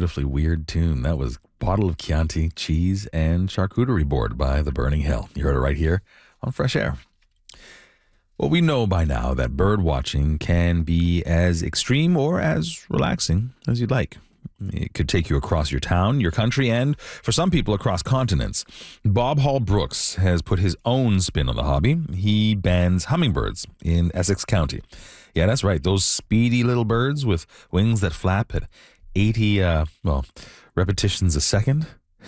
beautifully weird tune. That was Bottle of Chianti, Cheese, and Charcuterie Board by The Burning Hill. You heard it right here on Fresh Air. Well, we know by now that bird watching can be as extreme or as relaxing as you'd like. It could take you across your town, your country, and for some people across continents. Bob Hall Brooks has put his own spin on the hobby. He bans hummingbirds in Essex County. Yeah, that's right. Those speedy little birds with wings that flap at 80, repetitions a second.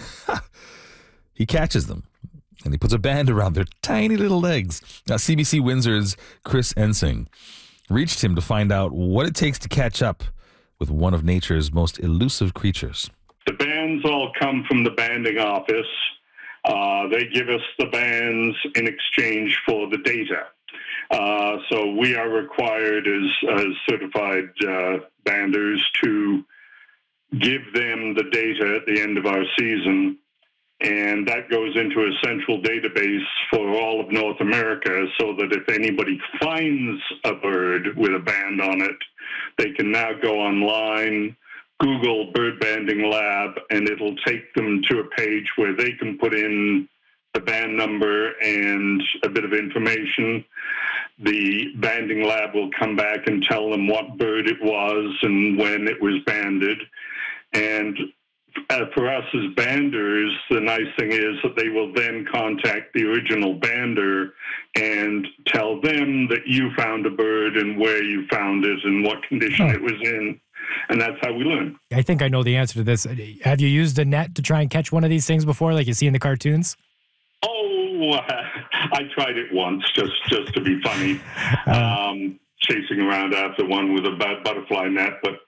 He catches them. And he puts a band around their tiny little legs. Now, CBC Windsor's Chris Ensing reached him to find out what it takes to catch up with one of nature's most elusive creatures. The bands all come from the banding office. They give us the bands in exchange for the data. So we are required as certified banders to give them the data at the end of our season. And that goes into a central database for all of North America so that if anybody finds a bird with a band on it, they can now go online, Google Bird Banding Lab, and it'll take them to a page where they can put in the band number and a bit of information. The banding lab will come back and tell them what bird it was and when it was banded. And for us as banders, the nice thing is that they will then contact the original bander and tell them that you found a bird and where you found it and what condition it was in. And that's how we learn. I think I know the answer to this. Have you used a net to try and catch one of these things before, like you see in the cartoons? Oh, I tried it once just to be funny, chasing around after one with a butterfly net, but...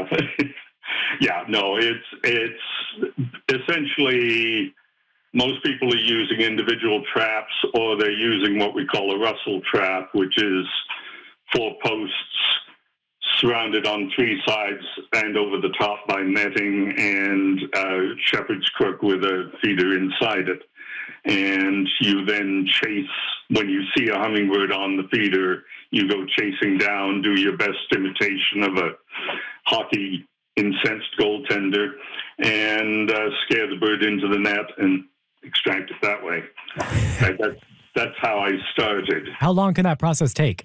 Yeah, no, it's essentially most people are using individual traps or they're using what we call a Russell trap, which is 4 posts surrounded on 3 sides and over the top by netting and a shepherd's crook with a feeder inside it. And you then chase, when you see a hummingbird on the feeder, you go chasing down, do your best imitation of a hockey incensed goaltender and scare the bird into the net and extract it that way. That's how I started. How long can that process take?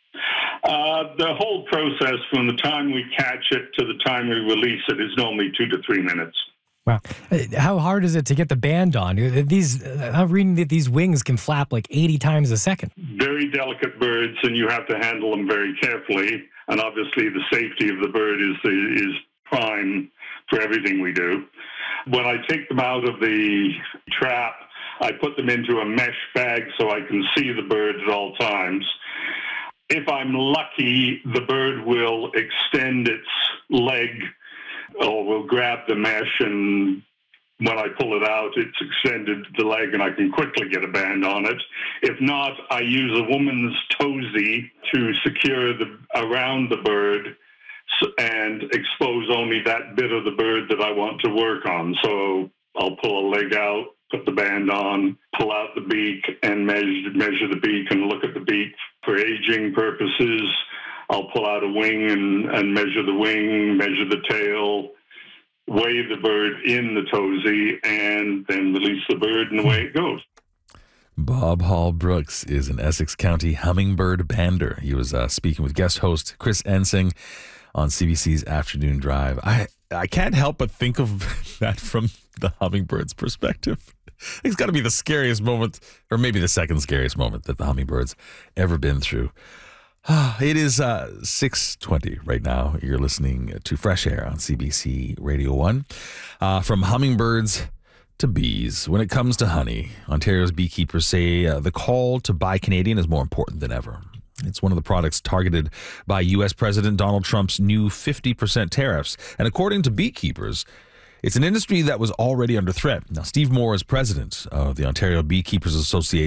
The whole process from the time we catch it to the time we release it is normally 2 to 3 minutes. Wow. How hard is it to get the band on? I'm reading that these wings can flap like 80 times a second. Very delicate birds, and you have to handle them very carefully. And obviously the safety of the bird is prime for everything we do. When I take them out of the trap, I put them into a mesh bag so I can see the bird at all times. If I'm lucky, the bird will extend its leg or will grab the mesh, and when I pull it out, it's extended the leg and I can quickly get a band on it. If not, I use a woman's toesy to secure around the bird and expose only that bit of the bird that I want to work on. So I'll pull a leg out, put the band on, pull out the beak and measure the beak and look at the beak for aging purposes. I'll pull out a wing and measure the wing, measure the tail, weigh the bird in the toesy, and then release the bird, and away it goes. Bob Hall Brooks is an Essex County hummingbird bander. He was speaking with guest host Chris Ensing on CBC's Afternoon Drive. I can't help but think of that from the hummingbird's perspective. It's got to be the scariest moment, or maybe the second scariest moment that the hummingbird's ever been through. It is 6:20 right now. You're listening to Fresh Air on CBC Radio 1. From hummingbirds to bees. When it comes to honey, Ontario's beekeepers say the call to buy Canadian is more important than ever. It's one of the products targeted by U.S. President Donald Trump's new 50% tariffs. And according to beekeepers, it's an industry that was already under threat. Now, Steve Moore is president of the Ontario Beekeepers Association.